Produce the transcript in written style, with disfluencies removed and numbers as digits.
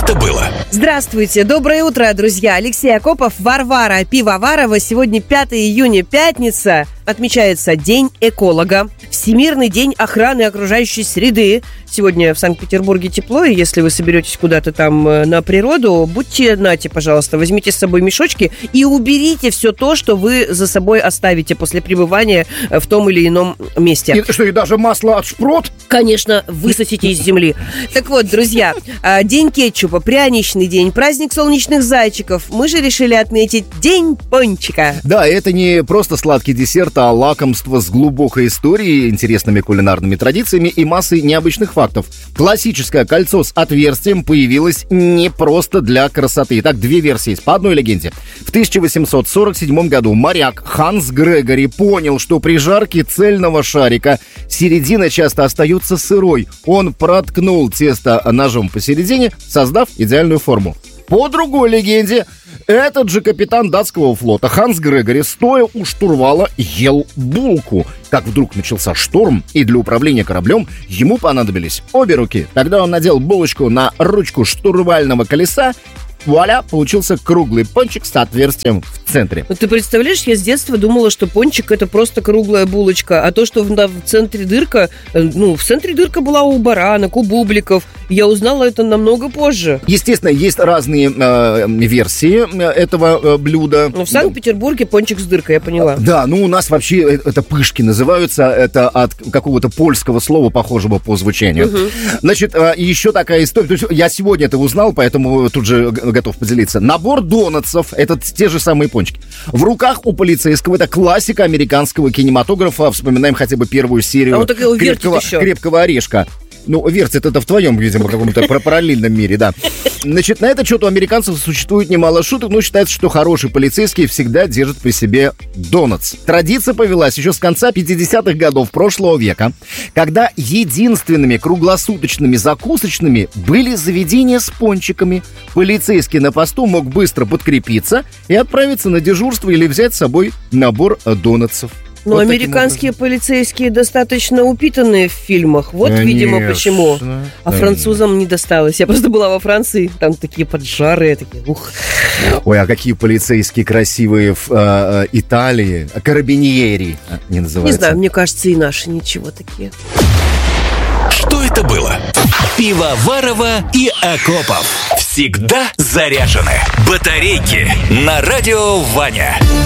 это было? Здравствуйте, доброе утро, друзья. Алексей Акопов, Варвара Пивоварова. Сегодня 5 июня, пятница. Отмечается День эколога, Всемирный день охраны окружающей среды. Сегодня в Санкт-Петербурге тепло, и если вы соберетесь куда-то там на природу, нате, пожалуйста, возьмите с собой мешочки и уберите все то, что вы за собой оставите после пребывания в том или ином месте. И что, и даже масло от шпрот? Конечно, высосите из земли. Так вот, друзья, День кетчупа, пряничный день, праздник солнечных зайчиков. Мы же решили отметить День пончика. Да, это не просто сладкий десерт, а лакомство с глубокой историей, интересными кулинарными традициями и массой необычных фактов. Классическое кольцо с отверстием появилось не просто для красоты. Итак, две версии есть. По одной легенде. В 1847 году моряк Ханс Грегори понял, что при жарке цельного шарика середина часто остается сырой. Он проткнул тесто ножом посередине, создав идеальную форму. По другой легенде, этот же капитан датского флота Ханс Грегори, стоя у штурвала, ел булку. Как вдруг начался шторм, и для управления кораблем ему понадобились обе руки. Тогда он надел булочку на ручку штурвального колеса. Вуаля, получился круглый пончик с отверстием в центре. Ну, ты представляешь, я с детства думала, что пончик — это просто круглая булочка, а то, что в центре дырка, в центре дырка была у баранок, у бубликов, я узнала это намного позже. Естественно, есть разные версии этого блюда. Но в Санкт-Петербурге пончик с дыркой, я поняла. Да, у нас вообще это пышки называются, это от какого-то польского слова, похожего по звучанию. Угу. Значит, еще такая история, то есть я сегодня это узнал, поэтому тут же готов поделиться. Набор донатсов, это те же самые пончики. В руках у полицейского, это классика американского кинематографа. Вспоминаем хотя бы первую серию «Крепкого орешка». Вертит это в твоем, видимо, каком-то параллельном мире, да. Значит, на этот счет у американцев существует немало шуток, но считается, что хороший полицейский всегда держит при себе донатс. Традиция повелась еще с конца 50-х годов прошлого века, когда единственными круглосуточными закусочными были заведения с пончиками. Полицейский на посту мог быстро подкрепиться и отправиться на дежурство или взять с собой набор донатсов. Но американские полицейские достаточно упитанные в фильмах. Вот, конечно, видимо, почему. А французам не досталось. Я просто была во Франции, там такие поджарые, такие, ух. Ой, а какие полицейские красивые в Италии. Карабиньери не называются. Не знаю, мне кажется, и наши ничего такие. Что это было? Пивоварова и Акопов. Всегда заряжены. Батарейки на радио Ваня.